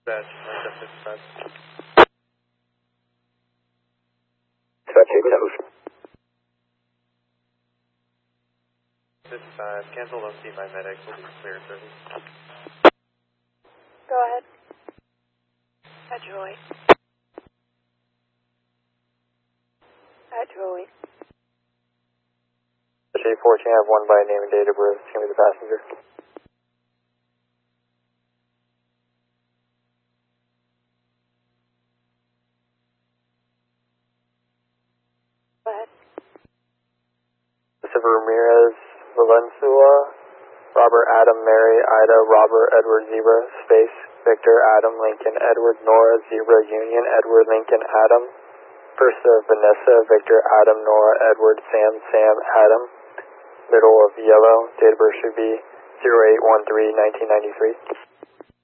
Dispatch, 155. Dispatch 87. 55, cancel OC by medic, will be clear service. Go ahead. At Joy. At Joy. Dispatch 14, I have one by name and date of birth. Give me the passenger. Go ahead. Christopher Ramirez, Valenzuela, Robert Adam Mary Ida Robert Edward Zebra space Victor Adam Lincoln Edward Nora Zebra Union Edward Lincoln Adam Versa Vanessa Victor Adam Nora Edward Sam Sam Adam middle of yellow, date of birth should be 0813-1993.